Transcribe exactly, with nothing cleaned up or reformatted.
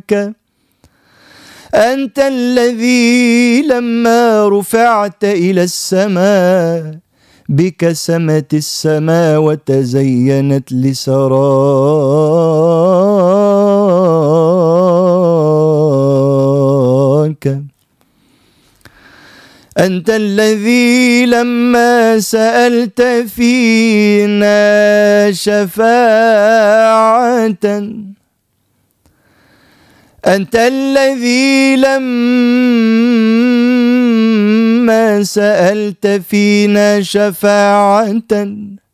شفاعتك. أنت الذي لما رفعت إلى السماء بك سمت السماء وتزينت لسراك. أنت الذي لما سألت فينا شفاعة. أنت الذي لما سألت فينا شفاعة